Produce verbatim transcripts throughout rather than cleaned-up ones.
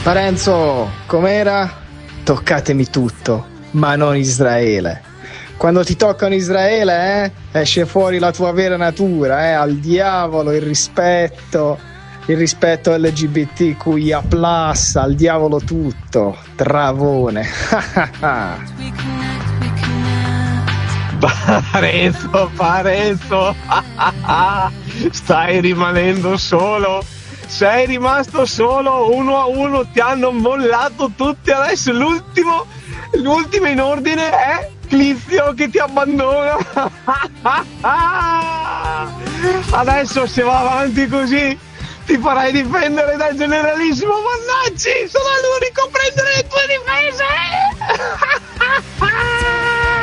Parenzo, com'era? Toccatemi tutto, ma non Israele. Quando ti toccano Israele, eh, esce fuori la tua vera natura, eh, al diavolo il rispetto, il rispetto L G B T Q I A plus, al diavolo tutto, travone. Parenzo, Parenzo, stai rimanendo solo. Sei rimasto solo, uno a uno ti hanno mollato tutti, adesso l'ultimo, l'ultimo in ordine è Clizio che ti abbandona. Adesso se va avanti così ti farai difendere dal generalissimo Vannacci, sono l'unico a prendere le tue difese.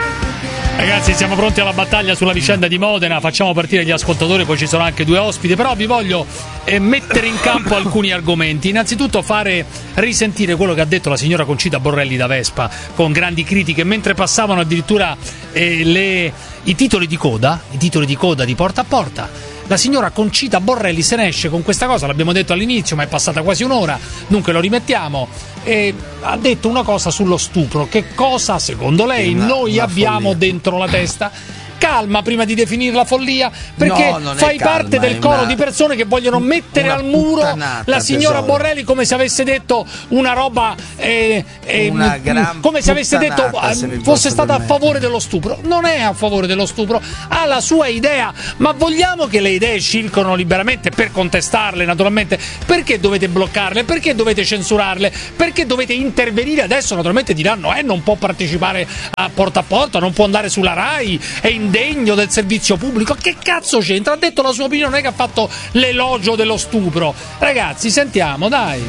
Ragazzi, siamo pronti alla battaglia sulla vicenda di Modena, facciamo partire gli ascoltatori, poi ci sono anche due ospiti, però vi voglio eh, mettere in campo alcuni argomenti. Innanzitutto fare risentire quello che ha detto la signora Concita Borrelli da Vespa, con grandi critiche, mentre passavano addirittura eh, le, i titoli di coda, i titoli di coda di Porta a Porta. La signora Concita Borrelli se ne esce con questa cosa, l'abbiamo detto all'inizio, ma è passata quasi un'ora, dunque lo rimettiamo. E ha detto una cosa sullo stupro. Che cosa, secondo lei, una, noi una abbiamo follia dentro la testa? Calma prima di definire la follia, perché no, fai calma, parte del coro una, di persone che vogliono mettere al muro la signora tesoro. Borrelli come se avesse detto una roba eh, eh, una gran come se avesse detto se fosse stata a favore dello stupro. Non è a favore dello stupro, ha la sua idea, ma vogliamo che le idee circolano liberamente per contestarle, naturalmente. Perché dovete bloccarle? Perché dovete censurarle? Perché dovete intervenire? Adesso naturalmente diranno eh non può partecipare a Porta a Porta, non può andare sulla Rai, è in degno del servizio pubblico. Che cazzo c'entra? Ha detto la sua opinione, non è che ha fatto l'elogio dello stupro. Ragazzi, sentiamo, dai.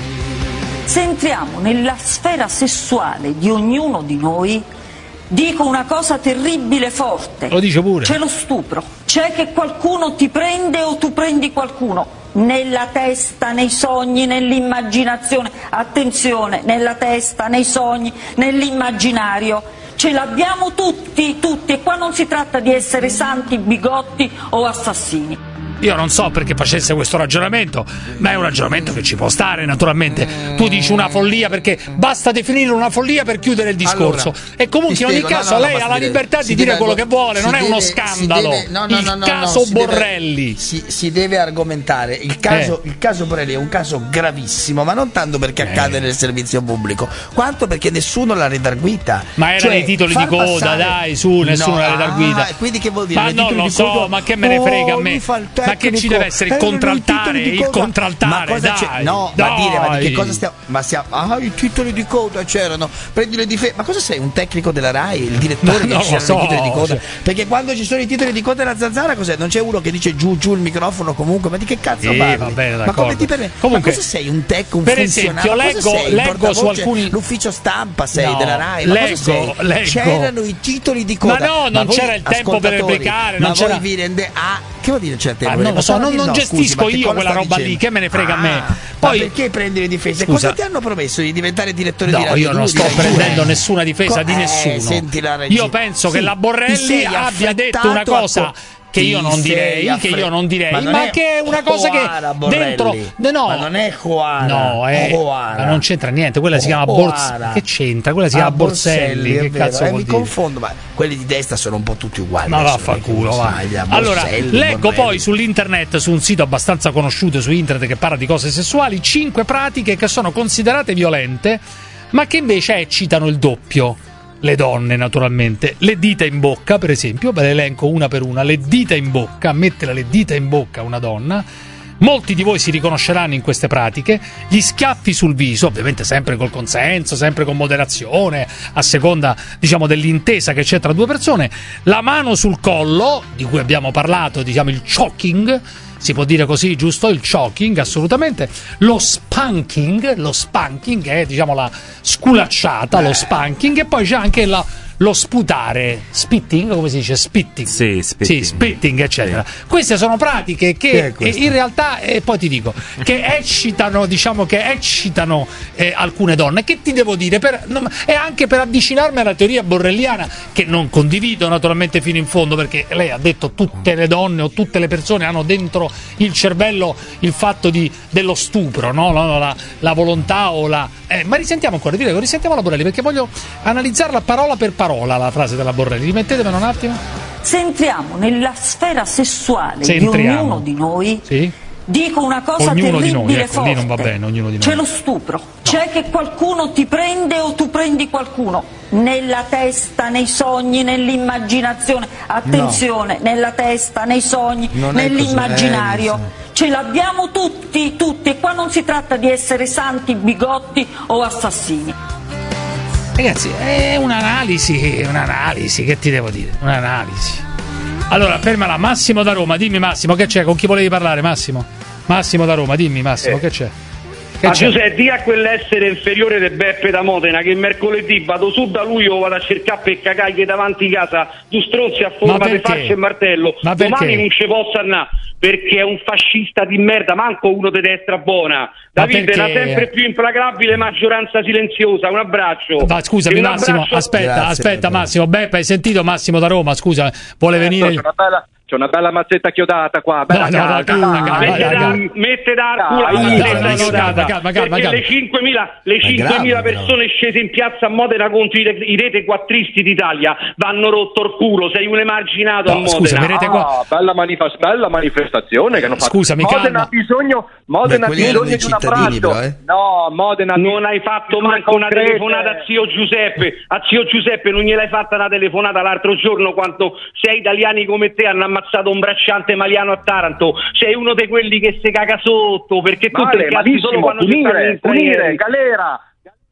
Se entriamo nella sfera sessuale di ognuno di noi, dico una cosa terribile forte. Lo dice pure. C'è lo stupro, c'è che qualcuno ti prende o tu prendi qualcuno. Nella testa, nei sogni, nell'immaginazione. Attenzione, nella testa, nei sogni, nell'immaginario. Ce l'abbiamo tutti, tutti, e qua non si tratta di essere santi, bigotti o assassini. Io non so perché facesse questo ragionamento, ma è un ragionamento che ci può stare, naturalmente. Tu dici una follia perché basta definire una follia per chiudere il discorso. Allora, e comunque in ogni spiego, caso no, no, lei no, ha la libertà di dire quello che vuole, non deve, è uno scandalo. Deve, no, no, il no, no, caso no, Borrelli. Deve, si, si deve argomentare. Il caso, eh. il caso Borrelli è un caso gravissimo, ma non tanto perché eh. accade nel servizio pubblico, quanto perché nessuno l'ha redarguita. Ma erano cioè, i titoli di coda, passare... dai, su, nessuno no, l'ha redarguita. Ah, quindi che vuol dire? Ma non lo so, coda... ma che me ne frega oh, a me? Ma che ci deve essere il contraltare? Il contraltare, dai, c'è? No, dai. ma dire, ma di che cosa stiamo? Ma stiamo. Ah, i titoli di coda c'erano. Prendi le difese. Ma cosa sei? Un tecnico della Rai? Il direttore che c'erano so, i titoli di coda? Cioè. Perché quando ci sono i titoli di coda della zanzara, cos'è? Non c'è uno che dice giù giù il microfono comunque. Ma di che cazzo sì, parli? Va bene, ma come ti permette? Comunque, ma cosa sei? Un tech, un per funzionario? esempio, leggo, leggo su alcuni. L'ufficio stampa sei no, della Rai? Ma leggo, cosa sei? leggo. C'erano i titoli di coda. Ma no, non ma c'era il tempo per replicare. Ma non c'era... voi vi rende. Ah, che vuol dire c'è tempo? Ah, non lo so, non, non no, gestisco scusi, io quella roba dicendo? lì, che me ne frega ah, a me. Poi ma perché prendi le difese? Scusa. Cosa ti hanno promesso di diventare direttore no, di Radio? Io non sto prendendo nessuna difesa Co- di nessuno. Eh, senti la io penso sì, che la Borrelli abbia detto una cosa che io non direi, che io non direi, ma, ma che è una cosa Juara, che Borrelli. dentro no, ma non è Juara, no, è Juara. Ma non c'entra niente, quella si chiama Borselli. Che c'entra? Quella si chiama ah, Borselli, che vero, cazzo eh, vuol mi dire? confondo, ma quelli di destra sono un po' tutti uguali. Ma vaffanculo, va. Allora, leggo Borrelli. Poi sull'internet, su un sito abbastanza conosciuto su internet che parla di cose sessuali, cinque pratiche che sono considerate violente, ma che invece eccitano il doppio. Le donne, naturalmente. Le dita in bocca, per esempio, ve le elenco una per una. Le dita in bocca, mettere le dita in bocca a una donna. Molti di voi si riconosceranno in queste pratiche. Gli schiaffi sul viso, ovviamente sempre col consenso, sempre con moderazione, a seconda, diciamo, dell'intesa che c'è tra due persone. La mano sul collo, di cui abbiamo parlato, diciamo il choking, si può dire così, giusto? Il choking, assolutamente. Lo spanking, lo spanking è, diciamo, la sculacciata, lo spanking, e poi c'è anche la, lo sputare, spitting, come si dice? Spitting. Sì, spitting. Sì, spitting, eccetera. Sì. Queste sono pratiche che, che in realtà, e eh, poi ti dico, che eccitano, diciamo che eccitano eh, alcune donne. Che ti devo dire? Per, no, e anche per avvicinarmi alla teoria borrelliana, che non condivido naturalmente fino in fondo, perché lei ha detto tutte le donne o tutte le persone hanno dentro il cervello il fatto di, dello stupro, no? La, la, la volontà o la... Eh, ma risentiamo ancora, direi, risentiamo la Borrelli, perché voglio analizzarla parola per parola la frase della Borrelli. Rimettetemelo un attimo. Se entriamo nella sfera sessuale Se di entriamo. ognuno di noi, sì. dico una cosa ognuno terribile, di noi, ecco, forte. Lì non va bene, ognuno di noi. C'è lo stupro, no. C'è che qualcuno ti prende o tu prendi qualcuno, nella testa, nei sogni, nell'immaginazione. Attenzione, no. Nella testa, nei sogni, non nell'immaginario. Eh, ce l'abbiamo tutti, tutti, e qua non si tratta di essere santi, bigotti o assassini. Ragazzi, è un'analisi, un'analisi, che ti devo dire? Un'analisi. Allora, fermala, Massimo da Roma, dimmi Massimo, che c'è? Con chi volevi parlare, Massimo? Massimo da Roma, dimmi Massimo, eh. che c'è? Che ah, c'è? Giuseppe, di a quell'essere inferiore di Beppe da Modena che mercoledì vado su da lui o vado a cercare per cagaglie davanti casa tu stronzi a forma di fascia e martello. Ma domani non ci posso andare perché è un fascista di merda, manco uno di destra buona. Davide, la sempre più implacabile maggioranza silenziosa. Un abbraccio. Ma scusami un Massimo, abbraccio... aspetta, Grazie, aspetta Massimo. Beppe, hai sentito Massimo da Roma? Scusa, vuole eh, venire. C'è una bella, c'è una bella mazzetta chiodata qua. Bella no, no, calma, calma, mette, calma, da, mette da culo la mazzetta chiodata. Calma, calma, perché le cinquemila, le cinquemila persone scese in piazza a Modena contro i, i rete quattristi d'Italia vanno rotto il culo. Sei un emarginato no, a Modena. Scusa, rete qua... ah, bella, manifest- bella manifestazione che hanno fatto. Scusami, Modena ha bisogno, Modena Beh, bisogno di un abbraccio. Però, eh? No, Modena non hai fatto manco una concrete. telefonata a zio Giuseppe. A zio Giuseppe non gliel'hai fatta una telefonata l'altro giorno quando sei italiani come te hanno ammazzato un bracciante maliano a Taranto. Sei uno di quelli che si caga sotto perché tu vale, ti cazzi solo quando punire, punire, galera.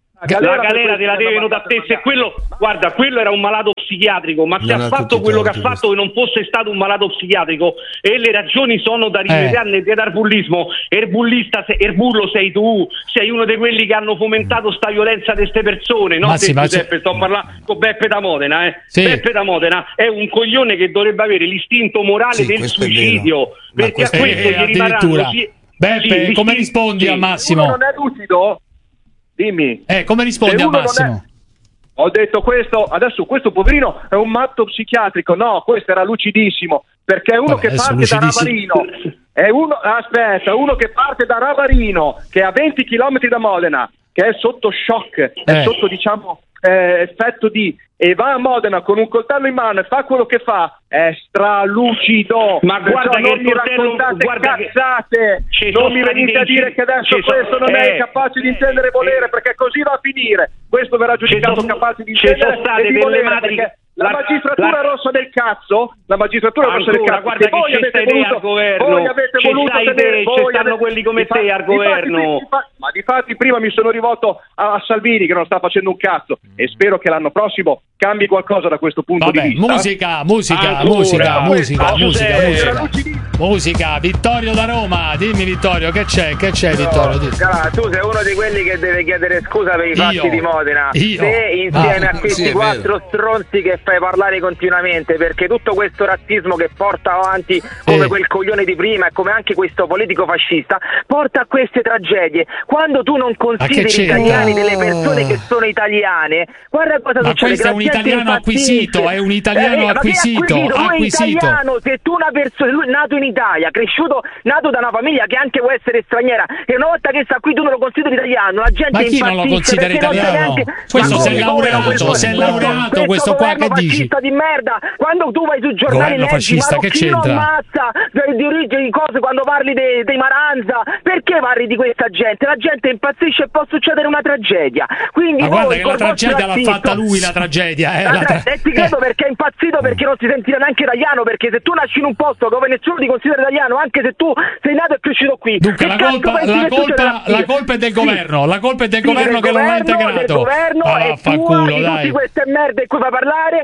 La galera te la deve da te. Se quello, guarda, quello era un malato psichiatrico, ma se ha fatto quello che ha fatto, che non fosse stato un malato psichiatrico, e le ragioni sono da rivedere eh. del bullismo. Il bullista, il bullo sei tu, sei uno di quelli che hanno fomentato sta violenza di queste persone, no? Te, Giuseppe, sto parlando con Beppe da Modena, eh. Sì. Beppe da Modena è un coglione che dovrebbe avere l'istinto morale sì, del suicidio, perché a questo eh, gli rimarranno. Sì, Beppe, sì, come rispondi sì. a Massimo? Uno non è lucido? Dimmi. Eh, come rispondi a Massimo? È... Ho detto questo, adesso questo poverino è un matto psichiatrico. No, questo era lucidissimo, perché è uno Vabbè, che parte da Ravarino. È uno, aspetta, uno che parte da Ravarino, che è a venti chilometri da Modena, che è sotto shock, eh. è sotto, diciamo, eh, effetto di... e va a Modena con un coltello in mano e fa quello che fa, è stralucido. Ma guarda che non il mi coltello, raccontate guarda cazzate, che non mi venite a dire che adesso questo non eh, è capace di intendere e volere, eh, perché così va a finire. Questo verrà giudicato capace di intendere e di volere, madri, perché la, la magistratura la, rossa del cazzo, la magistratura ancora, rossa del cazzo, guarda che voi avete voluto, al governo, voi avete voluto tenere, tenere, voi ci stanno avete, quelli come te fa, al governo. Difatti, difatti, ma difatti prima mi sono rivolto a, a Salvini che non sta facendo un cazzo e spero che l'anno prossimo cambi qualcosa da questo punto Vabbè, di vista. musica, musica, Ancora, musica, musica, musica, musica, musica. Musica, Vittorio da Roma, dimmi Vittorio, che c'è? Che c'è Vittorio? Dimmi. Allora, tu sei uno di quelli che deve chiedere scusa per i fatti io, di Modena. Io. Te insieme ah, a questi sì, quattro stronzi che fai parlare continuamente, perché tutto questo razzismo che porta avanti come eh. quel coglione di prima e come anche questo politico fascista porta a queste tragedie. Quando tu non consideri gli italiani delle persone che sono italiane, guarda cosa ma succede. Questo è un italiano acquisito, è un italiano eh, acquisito, acquisito. acquisito. Italiano, se tu una persona, lui nato in Italia, cresciuto, nato da una famiglia che anche può essere straniera, e una volta che sta qui tu non lo consideri italiano, la gente ma chi non lo considera italiano? Neanche... Questo si è laureato, si è laureato questo qua, che dici? Di merda. Quando tu vai sui giornali governo fascista, che c'entra? Ammazza di origini, cose, quando parli dei, dei Maranza, perché parli di questa gente? La gente impazzisce e può succedere una tragedia. Quindi ma voi, guarda che la tragedia l'ha fatta lui, la tragedia, eh, la tra... e ti credo eh. perché è impazzito, perché non si sentirà neanche italiano, perché se tu nasci in un posto dove nessuno ti considera italiano, anche se tu sei nato e cresciuto qui, dunque la colpa, la, colpa, la colpa è del sì. governo, la colpa è del sì, governo del che governo, non l'ha integrato. Del governo, ah, e fa tua, culo, di dai. tutti queste merde in cui fa parlare,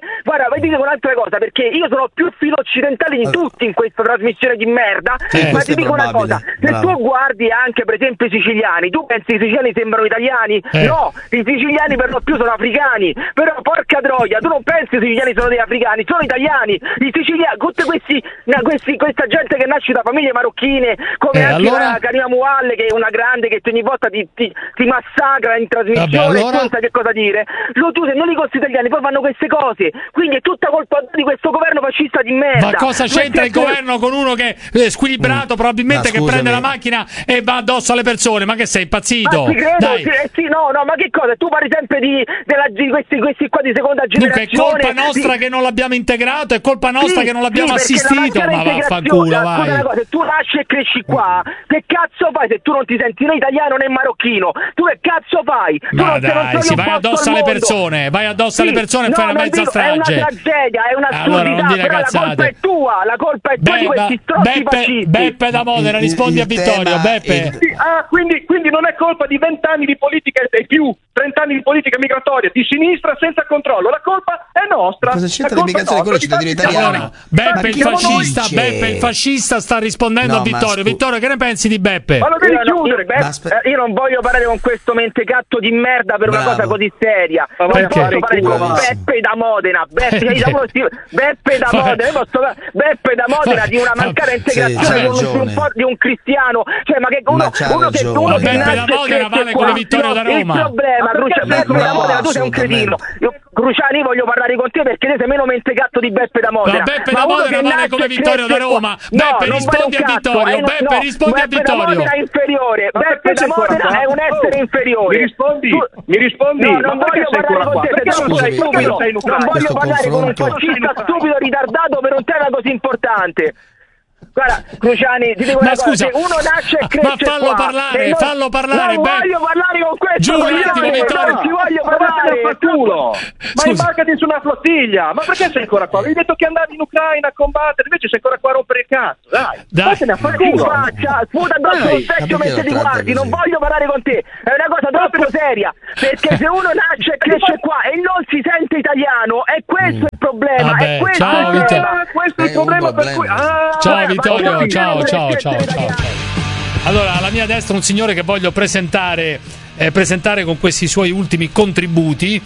guarda, vi dico un'altra cosa, perché io sono più filo occidentale di tutti in questa trasmissione di merda, eh, ma ti dico una cosa, se bravo. tu guardi anche per esempio i siciliani, tu pensi i siciliani sembrano italiani? Eh. No, i siciliani per lo più sono africani, però porca troia, tu non pensi i siciliani sono degli africani, sono italiani, i siciliani, tutti questi, na, questi questa gente che nasce da famiglie marocchine, come eh, anche allora... la Karima Mualle, che è una grande che ogni volta ti, ti, ti massacra in trasmissione. Vabbè, allora... e non sa che cosa dire. Lo, tu se non li consideri italiani poi fanno queste cose, quindi è tutta colpa di questo governo fascista di merda. Ma cosa c'entra il governo con uno che è squilibrato, mm. probabilmente, che prende la macchina e va addosso alle persone? Ma che sei impazzito? Ma ti credo, Dai. Sì, eh, sì, no, no, ma che cosa? Tu parli sempre di, della, di questi, questi qua di seconda generazione. Dunque è colpa nostra di... che non l'abbiamo integrato, è colpa nostra sì, che non l'abbiamo sì, assistito. Ma vaffanculo, vai. Scusa una cosa, se tu nasci e cresci qua, che cazzo fai se tu non ti senti né italiano né marocchino? Tu che cazzo fai? Tu Ma non, dai, non si vai addosso alle persone, vai addosso alle persone e no, fai una mezza dico, strage. È una tragedia, è una allora, non dire però cazzate. la colpa è tua, la colpa è tua Be- di questi strozzi Beppe, fascisti. Beppe da Modena, rispondi a Vittorio, Beppe. Sì, ah, quindi, quindi non è colpa di vent'anni di politica e più, trent'anni di politica migratoria, di sinistra senza controllo, la colpa è nostra. Cosa c'entra l'immigrazione con i cittadini italiani? Allora, Beppe il fascista, dice? Beppe il fascista sta rispondendo No, a Vittorio. scu- Vittorio, che ne pensi di Beppe? Ma lo devi Io, no, chiudere, io, Beppe. aspe- eh, io non voglio parlare con questo mentecatto di merda per Bravo. una cosa così seria. Ma Non perché? posso parlare con Bravissimo. Beppe da Modena. Beppe, Perché? da Modena, Beppe da Fa- Modena. Io posso parlare- Beppe da Modena di una mancata Sì, integrazione c'ha di, un, di, un, ragione. po' di un cristiano. Cioè, ma che uno, Ma c'ha uno che, ragione. uno Ma che Beppe nasce da e Modena cresce vale qua. come Vittorio da Roma. Il problema, Cruciani, Ma Beppe da no, Modena, tu sei un cretino. Io, Cruciani, voglio parlare con te perché te sei meno mentecatto di Beppe da Modena. Ma Beppe Ma da uno Modena che vale nasce come e Vittorio da cresce Roma. qua. Beppe, No, non rispondi vale un a cazzo, Vittorio. eh, no, Beppe, no, rispondi a Beppe da Vittorio. Modena è inferiore. Ma Beppe perché da sei ancora Modena qua? è un essere Oh, inferiore. Mi rispondi, Tu- mi rispondi. No, non Ma perché voglio sei parlare ancora con qua? te, sei Perché troppo non sei stupido. non sei in Non Ucraina? voglio Questo parlare con un confronto. fascista stupido ritardato per un tema così importante. Guarda, Cruciani, ti dico Ma una cosa, scusa, se uno nasce e ma cresce fallo qua, parlare, e non- fallo parlare, non Be- voglio parlare con questo Giù un coglione, attimo, Vittorio. non ci voglio Ma vattene parlare. a fa culo. Ma Scusa. imbarcati su una flottiglia. Ma perché sei ancora qua? Avevi detto che andavi in Ucraina a combattere, invece sei ancora qua a rompere il cazzo. Dai, Dai. vattene a fa Ti culo. faccia, sputa addosso Dai, un vecchio ma perché mentre lo ti tratta guardi, così? non voglio parlare con te, è una cosa troppo seria, perché se uno nasce e cresce qua e non si sente italiano, è questo il problema, Vabbè, è questo ciao, il Vittorio. problema. Ah, questo è il È un problema per cui... problema. Ah, Ciao ma Vittorio, non ciao, dire ciao, che ciao, sei ciao. italiano. Allora, alla mia destra un signore che voglio presentare, eh, presentare con questi suoi ultimi contributi,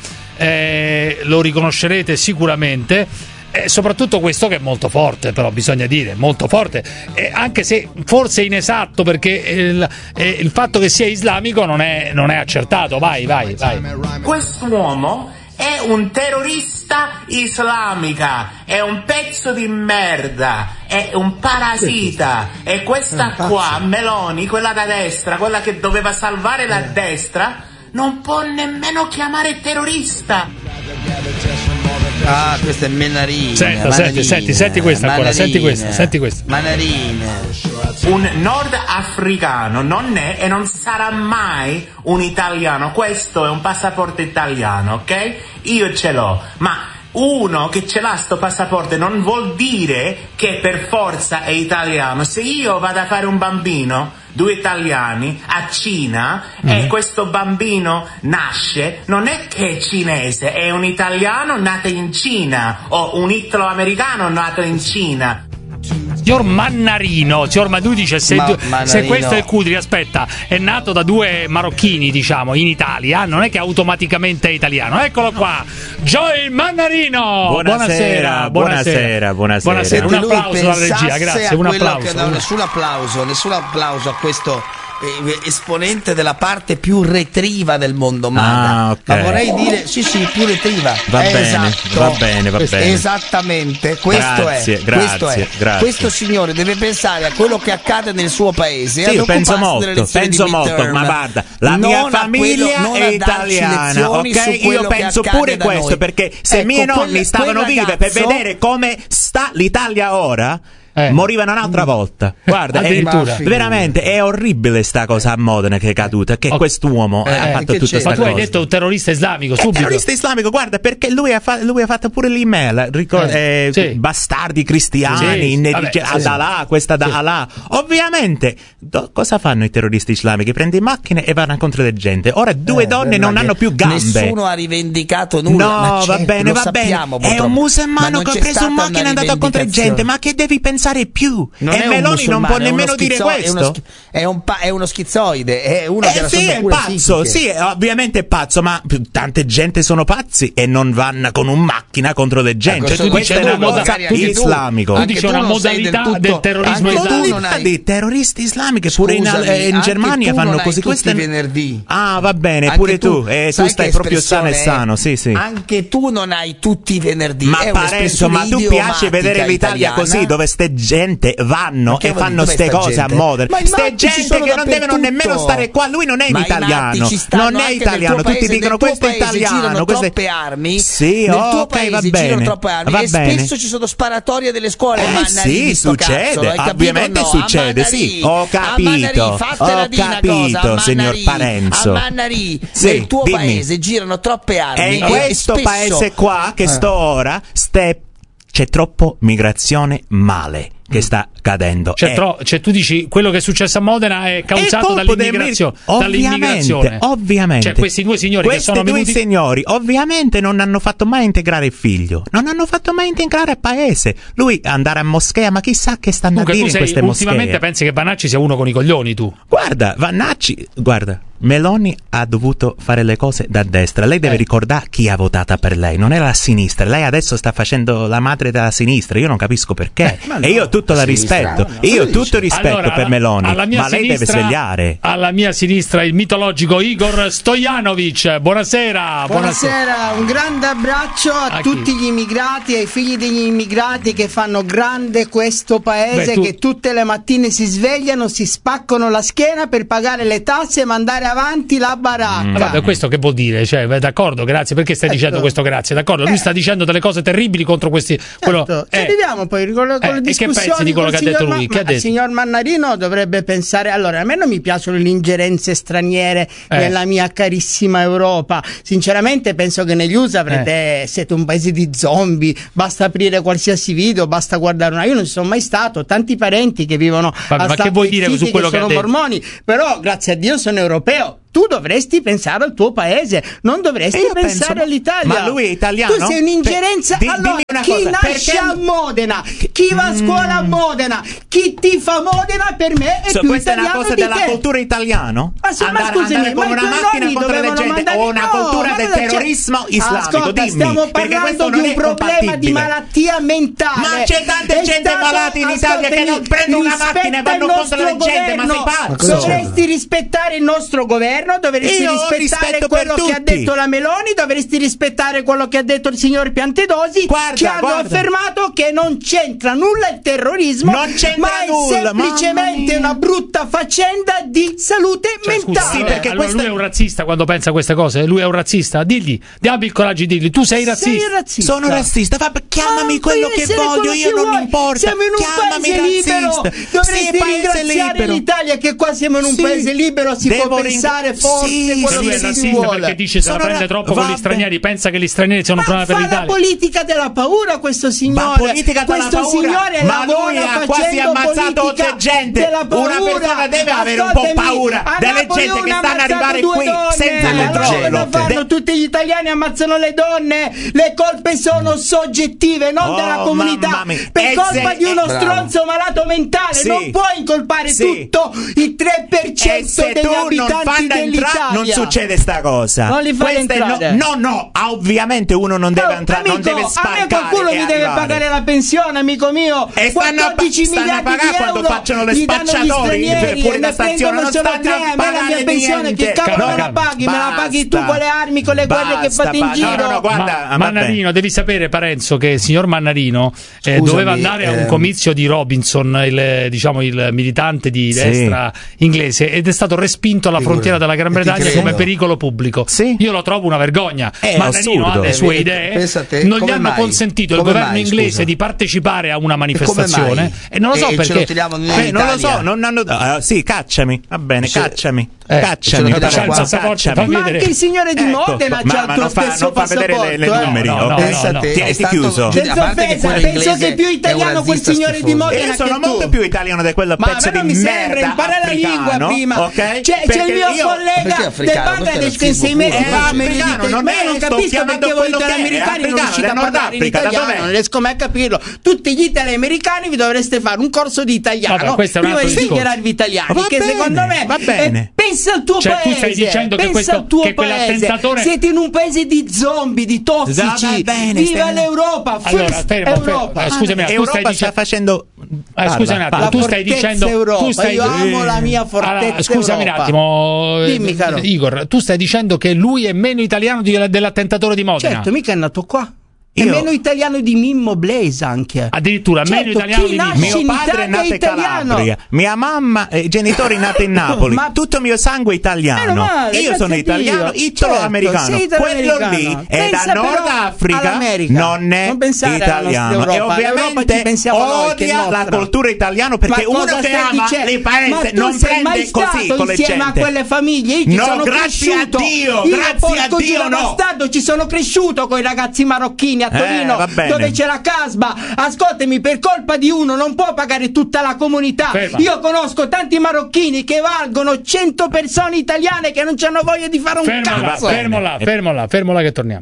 eh, lo riconoscerete sicuramente. E soprattutto questo che è molto forte, però bisogna dire, molto forte, eh, anche se forse inesatto, perché il, eh, il fatto che sia islamico non è, non è accertato. Vai, vai, vai. Quest'uomo è un terrorista islamica, è un pezzo di merda, è un parasita. E questa qua, Meloni, quella da destra, quella che doveva salvare la destra, non può nemmeno chiamare terrorista. Ah, questa è Menarina. Senta, senti, senti, senti questa ancora, Manarina, senti questa, senti questa. Manarina. Un nordafricano non è e non sarà mai un italiano. Questo è un passaporto italiano, ok? Io ce l'ho, ma uno che ce l'ha sto passaporto non vuol dire che per forza è italiano. Se io vado a fare un bambino, due italiani, a Cina, mm. e questo bambino nasce, non è che è cinese, è un italiano nato in Cina o un italo-americano nato in Cina. Signor Mannarino, signor Ma- lui dice se, Ma- du- Mannarino. se questo è il Cudri, aspetta, è nato da due marocchini, diciamo, in Italia, non è che automaticamente è italiano. Eccolo qua, Joel Mannarino. Buonasera, buonasera, buonasera. Buonasera, un Senti, lui applauso alla regia, pensasse grazie, a un quello applauso. che- no, nessun applauso, nessun applauso a questo eh, esponente della parte più retriva del mondo, Mada. Ah, ok. Ma vorrei dire, sì, sì, più retriva. Va Eh, bene, esatto. va bene, va Questo- bene. Esattamente, questo Grazie, è. grazie, questo è. grazie. Questo signore deve pensare a quello che accade nel suo paese. Sì, e io ad penso occuparsi molto, delle elezioni penso di molto, midterm. ma guarda, la Non mia a famiglia quello- non è a darci italiana, lezioni su ok? Io quello che penso accade pure da questo, noi. perché se Ecco, miei nonni quel- stavano quel vive per ragazzo- vedere come sta l'Italia ora, Eh. morivano un'altra volta. Guarda, è, veramente è orribile sta cosa a Modena che è caduta, che oh. quest'uomo eh, ha fatto tutta questa cosa. Ma tu hai detto un terrorista islamico subito. Terrorista islamico, guarda, perché lui ha, fa- lui ha fatto pure l'email, ricorda, eh, eh, sì. bastardi cristiani, sì, in, vabbè, ad sì. Allah, questa da sì. Allah. Ovviamente, do, cosa fanno i terroristi islamici? Prendono in macchine e vanno contro le gente. Ora due eh, donne non hanno più gambe. Nessuno ha rivendicato nulla. No, ma va bene, va sappiamo, bene. È un musulmano che ha preso in macchina e è andato contro gente. Ma che devi pensare più? Non e Meloni non può nemmeno dire schizzo- questo. È uno, schi- è, un pa- è uno schizoide, è uno eh che sì, è pazzo, sì, ovviamente è pazzo, ma tante gente sono pazzi e non vanno con un macchina contro le gente. Ecco, questo è una cosa islamico. Tu dici una modalità del, del terrorismo islamico. Dei terroristi islamici pure in, eh, in Germania fanno così. Questi venerdì. Ah, va bene, anche pure tu, tu, eh, tu stai proprio sano e sano, sì, sì. Anche tu non hai tutti i venerdì. Ma Parenzo, ma tu piace vedere l'Italia italiana? Così, dove ste gente vanno e fanno ste cose gente? A Modena. Ste gente che non devono nemmeno stare qua. Lui non è in ma italiano, non è italiano. Tutti dicono questo è italiano. Queste troppe armi. Sì, nel oh, tuo okay, paese girano troppe armi e spesso ci sono sparatorie delle scuole. Eh sì, succede, ovviamente succede, sì. Ho capito, ho capito, signor Parenzo. A Mannarì, nel tuo paese girano troppe armi. E in questo paese qua che sto ora, c'è troppo migrazione male che sta cadendo. Cioè, eh. tro- cioè tu dici quello che è successo a Modena è causato è dall'immigrazione, dall'immigrazione. Ovviamente. Cioè questi due signori questi che sono due venuti signori ovviamente non hanno fatto mai integrare il figlio, non hanno fatto mai integrare il paese. Lui andare a moschea, ma chissà che stanno Dunque, a dire in queste moschee. Ultimamente pensi che Vannacci sia uno con i coglioni, tu? Guarda, Vannacci, guarda, Meloni ha dovuto fare le cose da destra. Lei deve eh. ricordare chi ha votata per lei, non era la sinistra. Lei adesso sta facendo la madre della sinistra. Io non capisco perché. Eh, no, e io tutto la rispetto. No, io tutto il rispetto allora, per Meloni, alla mia ma lei sinistra, deve svegliare. Alla mia sinistra il mitologico Igor Stojanovic. Buonasera. Buonasera, buonasera. Un grande abbraccio a, a tutti gli immigrati, ai figli degli immigrati che fanno grande questo paese. Beh, tu... che tutte le mattine si svegliano, si spaccano la schiena per pagare le tasse e mandare avanti la baracca. Mm. Vabbè, questo che vuol dire? Cioè, d'accordo, grazie. Perché stai ecco. dicendo questo grazie? D'accordo, lui eh. sta dicendo delle cose terribili contro questi. Certo. Quello, eh. Ci arriviamo poi con, le, con eh. le discussioni. E che pensi di quello che ha detto lui? Ma, che ha detto? Il signor Mannarino dovrebbe pensare. Allora, a me non mi piacciono le ingerenze straniere eh. nella mia carissima Europa. Sinceramente, penso che negli U S A avrete, eh. siete un paese di zombie. Basta aprire qualsiasi video, basta guardare una. Io non ci sono mai stato. Ho tanti parenti che vivono Vabbè, a ma che vuoi dire su quello che, che sono mormoni. Però, grazie a Dio, sono europeo. Tu dovresti pensare al tuo paese, non dovresti pensare penso, all'Italia. Ma lui è italiano? Tu sei un'ingerenza. Di, allora, chi cosa, nasce a Modena, chi va a scuola a Modena, chi tifa Modena per me è so, più questa italiano è una cosa di della te. cultura italiana? Ma, sì, andare, ma scusami, andare con ma una macchina contro le gente o una no, cultura del terrorismo islamico? Ascolta, dimmi, stiamo parlando di un problema di malattia mentale. Ma c'è tanta gente malata in Italia che non prendono una macchina e vanno contro le gente, ma sei pazzo? Dovresti rispettare il nostro governo, dovresti rispettare quello che ha detto la Meloni, dovresti rispettare quello che ha detto il signor Piantedosi, guarda, che hanno guarda. affermato che non c'entra nulla il terrorismo, non c'entra ma è nulla, semplicemente una brutta faccenda di salute cioè, mentale. Scusa, sì, perché allora questa... lui è un razzista quando pensa a queste cose, lui è un razzista, digli, abbi il coraggio di dirgli, tu sei razzista. Sei razzista. Sono razzista, va, chiamami ah, quello che voglio, io non mi importa. Siamo in un chiamami paese libero, dovresti sì, ringraziare libero. l'Italia che qua siamo in un sì. paese libero, si Devo può pensare ring... forse sì, quello sì, che è si razzista vuole. perché dice se la prende troppo con gli stranieri, pensa che gli stranieri siano un problema per l'Italia. Ma fa la politica della paura questo signore. Ma politica della questo paura. signore ma lui ha quasi ammazzato c'è gente. Una persona deve avere un po' paura delle gente che stanno ad arrivare qui donne. senza controllo. Fanno tutti gli italiani ammazzano le donne. Le colpe sono soggettive, non oh, della comunità. Per e colpa se, di uno eh, stronzo malato mentale sì. non puoi incolpare sì. tutto il tre per cento degli abitanti dell'Italia. Non succede sta cosa. Non li fai entrare. No, no, no, ovviamente uno non deve oh, entrare, non deve spaccare. A me qualcuno mi deve pagare la pensione, amico mio. E stanno a, stanno a pagare quando facciano le spacciatori fuori da stazione. Non stanno a pagare la mia pensione che cavolo me la paghi? Me la la paghi tu con le armi, con le Basta, guerre che fate in basta. giro. No, no, no, guarda, Ma, Mannarino, devi sapere, Parenzo, che il signor Mannarino eh, Scusami, doveva andare a un ehm... comizio di Robinson, il, diciamo il militante di Sì. destra inglese, ed è stato respinto alla frontiera della Gran Bretagna come pericolo pubblico. Sì. Io lo trovo una vergogna. È Mannarino assurdo. ha le sue Eh, idee, pensa a te, non gli come hanno mai? consentito il Come governo mai, inglese scusa? di partecipare a una mai? manifestazione e non lo so E ce perché. lo tiriamo noi in Eh, non lo Italia. so, non hanno. ah, sì, cacciami. Va bene, Ce- cacciami. Eh, cacciami. ce lo tiriamo Parenzo, qua. Forza, cacciami. fammi Ma vedere. anche il signore di Ecco, Modena ma- c'ha il ma tuo non fa- stesso non fa vedere le- le passaporto, eh. numeri, No, no, ok? no, Pensa no, a te, Ti- è ti stato- chiuso. Cioè, a Senza parte che offesa, quello penso inglese che più è un italiano quel razzista signore di schifoso. Modena Io sono che molto tu. più italiano di quello Ma a pezzo me non di mi merda sembra, impara la lingua africano, prima. ok? C'è, c'è Perché il mio io- collega Perché del africano? Bangladesh Questo che in sei mesi razzismo fa puro. me È africano, ma non io è, non sto capisco chiamando perché voi quello che è, italiani è non riuscite a africano, del parlare in Nord Africa, da italiano, dov'è? non riesco mai a capirlo. Tutti gli italiani vi dovreste fare un corso di italiano Vabbè, questo è un prima altro di discorso. dichiararvi italiani, Va che bene, secondo me va bene. eh, pensa al tuo Cioè, tu paese, stai dicendo che pensa questo- al tuo che paese. quell'attentatore- Siete in un paese di zombie, di tossici. Va bene, Viva stai- l'Europa, Allora, first fermo, fermo. Europa. Eh, scusami, tu stai Europa sta dicendo. facendo. Ah, scusa un Parla, attimo, La tu stai fortezza dicendo. Europa. Tu stai, Io amo la mia fortezza Allora, scusami Europa. un attimo, eh, Dimmi, caro. Igor, tu stai dicendo che lui è meno italiano di- dell'attentatore di Modena. Certo, mica è nato qua. È Io- meno italiano di Mimmo Blaze anche. Addirittura Certo, meno italiano chi di nasce Mimmo. Mio in padre è Italia nato è in italiano. Calabria, mia mamma e i genitori nati in Napoli. Ma- tutto mio sangue è italiano. Meno male, Io grazie sono a italiano, Dio. italo-americano. Certo, sei Quello italo-americano. lì è da Pensa Nord però Africa, all'America. non è Non pensare alla nostra italiano. Europa. E L'Europa ovviamente ci pensiamo noi, che è odia la nostra. cultura italiana perché Ma uno cosa che stai ama dicendo? il Ma paese tu non sei mai prende così stato con le insieme gente. a quelle famiglie? Io ci No, sono grazie a cresciuto. Dio, Io, grazie a porco Dio, no. bastardo, ci sono cresciuto con i ragazzi marocchini a Eh, Torino, va bene. dove c'è la Casba. Ascoltami, per colpa di uno non può pagare tutta la comunità. Ferma. Io conosco tanti marocchini che valgono cento persone italiane che non hanno voglia di fare un Fermo là, cazzo. fermo là, fermo là, fermo là che torniamo.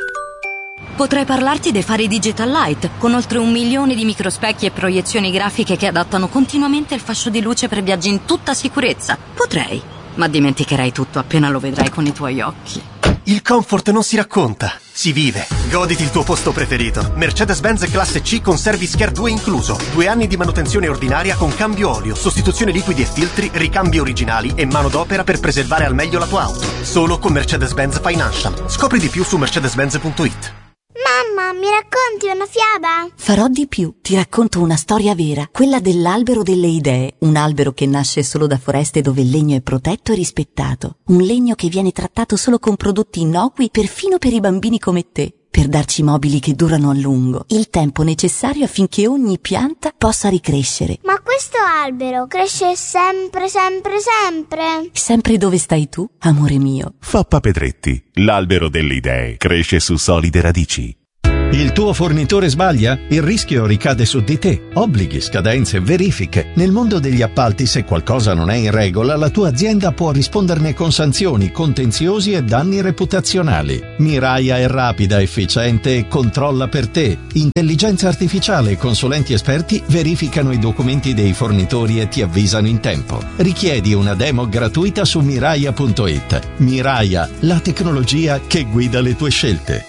Potrei parlarti dei fari Digital Light, con oltre un milione di microspecchi e proiezioni grafiche che adattano continuamente il fascio di luce per viaggi in tutta sicurezza. Potrei, ma dimenticherai tutto appena lo vedrai con i tuoi occhi. Il comfort non si racconta, si vive. Goditi il tuo posto preferito. Mercedes-Benz Classe C con Service Care due incluso. Due anni di manutenzione ordinaria con cambio olio, sostituzione liquidi e filtri, ricambi originali e manodopera per preservare al meglio la tua auto. Solo con Mercedes-Benz Financial. Scopri di più su mercedes benz punto it. Mamma, mi racconti una fiaba? Farò di più, ti racconto una storia vera, quella dell'albero delle idee, un albero che nasce solo da foreste dove il legno è protetto e rispettato, un legno che viene trattato solo con prodotti innocui perfino per i bambini come te, per darci mobili che durano a lungo, il tempo necessario affinché ogni pianta possa ricrescere. Ma questo albero cresce sempre, sempre, sempre? Sempre dove stai tu, amore mio. Fappa Pedretti, l'albero delle idee, cresce su solide radici. Il tuo fornitore sbaglia? Il rischio ricade su di te. Obblighi, scadenze, verifiche. Nel mondo degli appalti, se qualcosa non è in regola, la tua azienda può risponderne con sanzioni, contenziosi e danni reputazionali. Miraia è rapida, efficiente e controlla per te. Intelligenza artificiale e consulenti esperti verificano i documenti dei fornitori e ti avvisano in tempo. Richiedi una demo gratuita su miraia punto it. Miraia, la tecnologia che guida le tue scelte.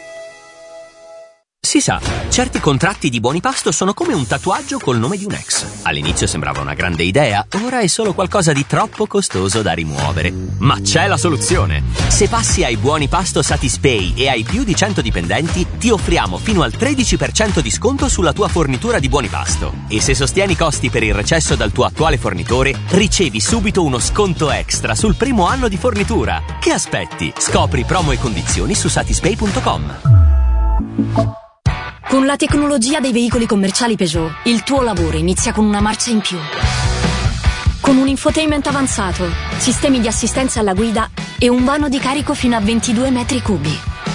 Si sa, certi contratti di Buonipasto sono come un tatuaggio col nome di un ex. All'inizio sembrava una grande idea, ora è solo qualcosa di troppo costoso da rimuovere. Ma c'è la soluzione! Se passi ai Buonipasto Satispay e hai più di cento dipendenti, ti offriamo fino al tredici per cento di sconto sulla tua fornitura di Buonipasto. E se sostieni i costi per il recesso dal tuo attuale fornitore, ricevi subito uno sconto extra sul primo anno di fornitura. Che aspetti? Scopri promo e condizioni su satispay punto com. Con la tecnologia dei veicoli commerciali Peugeot, il tuo lavoro inizia con una marcia in più. Con un infotainment avanzato, sistemi di assistenza alla guida e un vano di carico fino a ventidue metri cubi.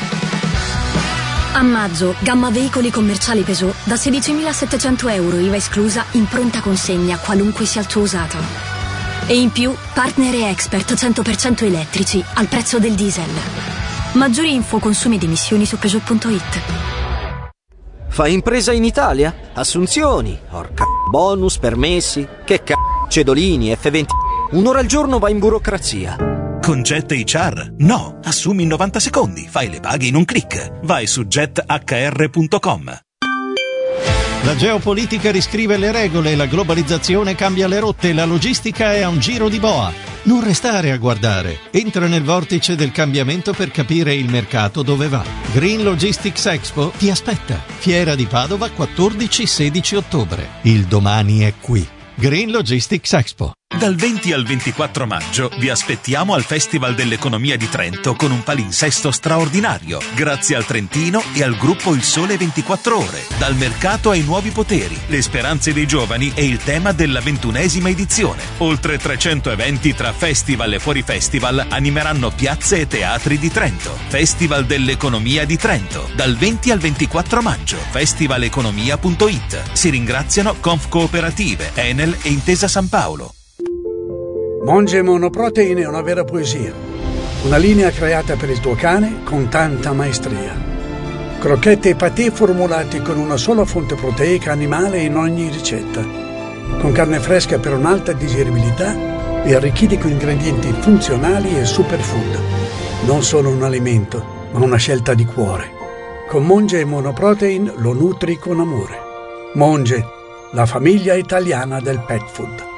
A maggio, gamma veicoli commerciali Peugeot da sedicimilasettecento euro I V A esclusa in pronta consegna, qualunque sia il tuo usato. E in più, partner e expert cento per cento elettrici al prezzo del diesel. Maggiori info, consumi ed emissioni su Peugeot punto it. Fai impresa in Italia? Assunzioni, orca bonus, permessi, che c***o, cedolini, F venti. Un'ora al giorno va in burocrazia. Con Jet H R? No, assumi in novanta secondi, fai le paghe in un click. Vai su jet h r punto com. La geopolitica riscrive le regole, la globalizzazione cambia le rotte, la logistica è a un giro di boa. Non restare a guardare. Entra nel vortice del cambiamento per capire il mercato dove va. Green Logistics Expo ti aspetta. Fiera di Padova quattordici sedici ottobre. Il domani è qui. Green Logistics Expo. Dal venti al ventiquattro maggio vi aspettiamo al Festival dell'Economia di Trento con un palinsesto straordinario, grazie al Trentino e al gruppo Il Sole ventiquattro Ore. Dal mercato ai nuovi poteri, le speranze dei giovani e il tema della ventunesima edizione. Oltre trecento eventi tra festival e fuori festival animeranno piazze e teatri di Trento. Festival dell'Economia di Trento, dal venti al ventiquattro maggio. festivaleconomia punto it. Si ringraziano Confcooperative, Enel e Intesa San Paolo. Monge Monoprotein è una vera poesia. Una linea creata per il tuo cane con tanta maestria. Crocchette e patè formulati con una sola fonte proteica animale in ogni ricetta. Con carne fresca per un'alta digeribilità e arricchiti con ingredienti funzionali e superfood. Non solo un alimento, ma una scelta di cuore. Con Monge Monoprotein lo nutri con amore. Monge, la famiglia italiana del pet food.